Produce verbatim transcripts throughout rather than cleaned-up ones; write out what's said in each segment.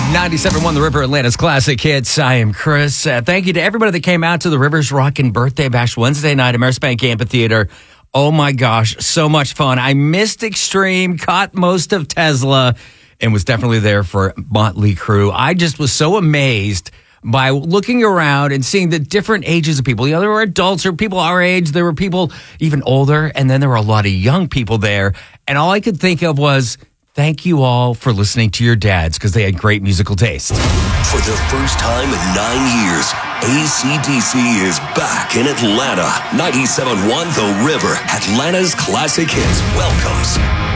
ninety-seven point one The River, Atlanta's classic hits. I am Chris. Uh, thank you to everybody that came out to the Rivers Rockin' Birthday Bash Wednesday night at Marisbank Amphitheater. Oh my gosh, so much fun. I missed Extreme, caught most of Tesla, and was definitely there for Motley Crue. I just was so amazed by looking around and seeing the different ages of people. You know, there were adults, there were people our age, there were people even older, and then there were a lot of young people there. And all I could think of was, thank you all for listening to your dads, because they had great musical taste. For the first time in nine years, A C D C is back in Atlanta. ninety-seven point one The River, Atlanta's classic hits, welcomes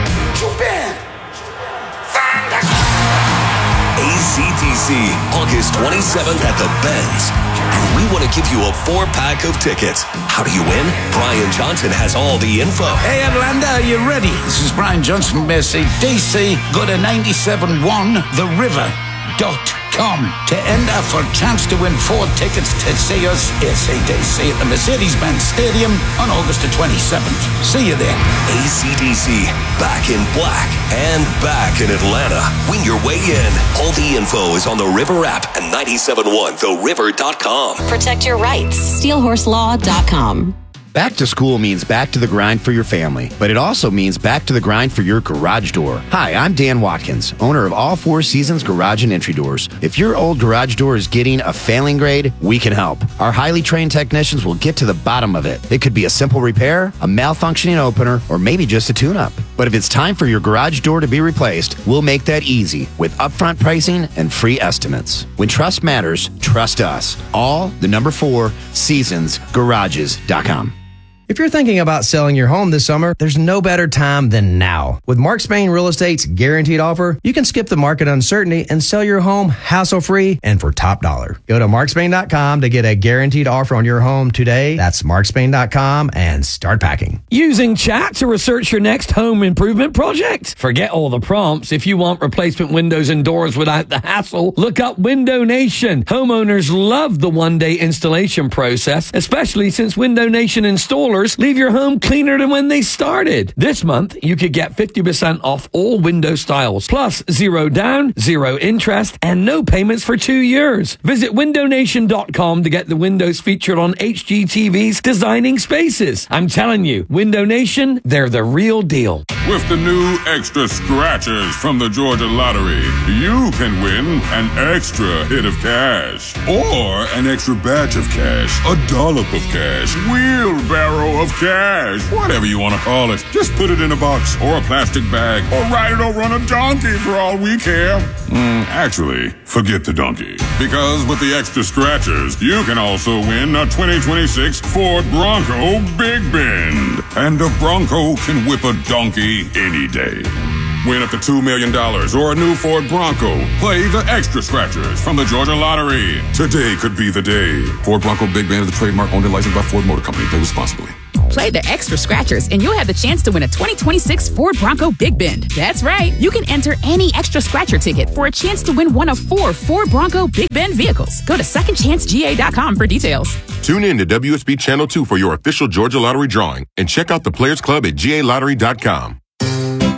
A C D C, August twenty-seventh at the Benz. And we want to give you a four-pack of tickets. How do you win? Brian Johnson has all the info. Hey, Atlanta, are you ready? This is Brian Johnson from A C D C. Go to ninety-seven point one the river dot com to enter for a chance to win four tickets to see us, A C D C, at the Mercedes-Benz Stadium on August the twenty-seventh. See you there. A C D C, back in black and back in Atlanta. Win your way in. All the info is on the River app and ninety-seven point one the river dot com. Protect your rights. steel horse law dot com. Back to school means back to the grind for your family, but it also means back to the grind for your garage door. Hi, I'm Dan Watkins, owner of All Four Seasons Garage and Entry Doors. If your old garage door is getting a failing grade, we can help. Our highly trained technicians will get to the bottom of it. It could be a simple repair, a malfunctioning opener, or maybe just a tune-up. But if it's time for your garage door to be replaced, we'll make that easy with upfront pricing and free estimates. When trust matters, trust us. All, the number four, seasons garages dot com. If you're thinking about selling your home this summer, there's no better time than now. With Mark Spain Real Estate's guaranteed offer, you can skip the market uncertainty and sell your home hassle-free and for top dollar. Go to mark spain dot com to get a guaranteed offer on your home today. That's mark spain dot com and start packing. Using chat to research your next home improvement project? Forget all the prompts. If you want replacement windows and doors without the hassle, look up Window Nation. Homeowners love the one-day installation process, especially since Window Nation installers leave your home cleaner than when they started. This month, you could get fifty percent off all window styles, plus zero down, zero interest, and no payments for two years. Visit window nation dot com to get the windows featured on H G T V's Designing Spaces. I'm telling you, Window Nation, they're the real deal. With the new extra scratchers from the Georgia Lottery, you can win an extra hit of cash, or an extra batch of cash, a dollop of cash, wheelbarrow of cash, whatever you want to call it. Just put it in a box or a plastic bag or ride it over on a donkey for all we care. Mm, actually, forget the donkey. Because with the extra scratchers, you can also win a twenty twenty-six Ford Bronco Big Bend. And a Bronco can whip a donkey any day. Win up to two million dollars or a new Ford Bronco. Play the extra scratchers from the Georgia Lottery. Today could be the day. Ford Bronco Big Band is the trademark owned and licensed by Ford Motor Company. Play responsibly. Play the extra scratchers and you'll have the chance to win a twenty twenty-six Ford Bronco Big Bend. That's right. You can enter any extra scratcher ticket for a chance to win one of four Ford Bronco Big Bend vehicles. Go to second chance G A dot com for details. Tune in to W S B Channel two for your official Georgia Lottery drawing and check out the Players Club at G A lottery dot com.